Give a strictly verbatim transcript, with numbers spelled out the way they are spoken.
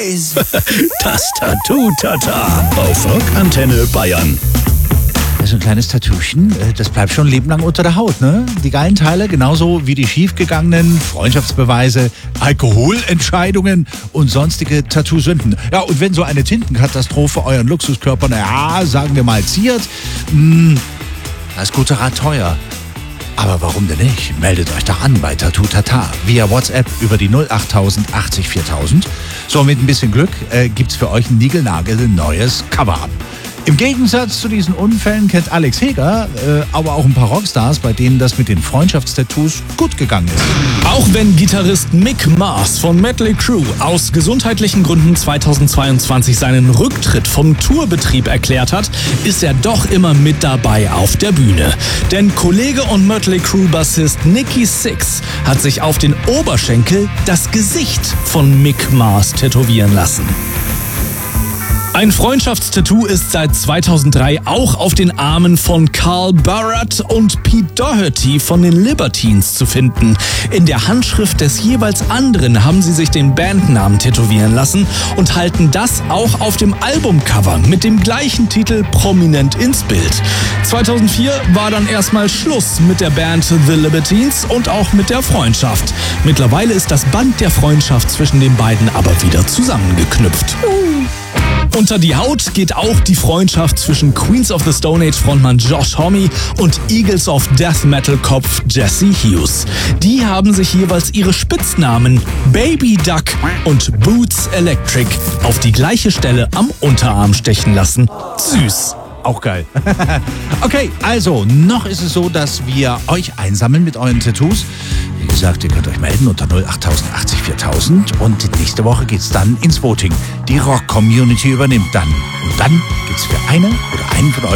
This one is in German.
Boys. Das Tattoo-Tata auf Rockantenne Bayern. So ein kleines Tattoochen, das bleibt schon ein Leben lang unter der Haut, ne? Die geilen Teile, genauso wie die schiefgegangenen Freundschaftsbeweise, Alkoholentscheidungen und sonstige Tattoo-Sünden. Ja, und wenn so eine Tintenkatastrophe euren Luxuskörper, naja, sagen wir mal, ziert, mh, das ist guter Rat teuer. Aber warum denn nicht? Meldet euch doch an bei Tattoo Tata via WhatsApp über die null acht tausend achtzig viertausend. So, mit ein bisschen Glück äh, gibt's für euch ein Nigelnagel neues Cover-Up. Im Gegensatz zu diesen Unfällen kennt Alex Heger äh, aber auch ein paar Rockstars, bei denen das mit den Freundschaftstattoos gut gegangen ist. Auch wenn Gitarrist Mick Mars von Mötley Crüe aus gesundheitlichen Gründen zweitausendzweiundzwanzig seinen Rücktritt vom Tourbetrieb erklärt hat, ist er doch immer mit dabei auf der Bühne. Denn Kollege und Mötley Crüe-Bassist Nikki Sixx hat sich auf den Oberschenkel das Gesicht von Mick Mars tätowieren lassen. Ein Freundschaftstattoo ist seit zweitausenddrei auch auf den Armen von Carl Barrett und Pete Doherty von den Libertines zu finden. In der Handschrift des jeweils anderen haben sie sich den Bandnamen tätowieren lassen und halten das auch auf dem Albumcover mit dem gleichen Titel prominent ins Bild. zweitausendvier war dann erstmal Schluss mit der Band The Libertines und auch mit der Freundschaft. Mittlerweile ist das Band der Freundschaft zwischen den beiden aber wieder zusammengeknüpft. Unter die Haut geht auch die Freundschaft zwischen Queens of the Stone Age Frontmann Josh Homme und Eagles of Death Metal Kopf Jesse Hughes. Die haben sich jeweils ihre Spitznamen Baby Duck und Boots Electric auf die gleiche Stelle am Unterarm stechen lassen. Süß. Auch geil. Okay, also, noch ist es so, dass wir euch einsammeln mit euren Tattoos. Wie gesagt, ihr könnt euch melden unter null acht tausend achtzig viertausend und nächste Woche geht's dann ins Voting. Die Rock-Community übernimmt dann. Und dann gibt's für eine oder einen von euch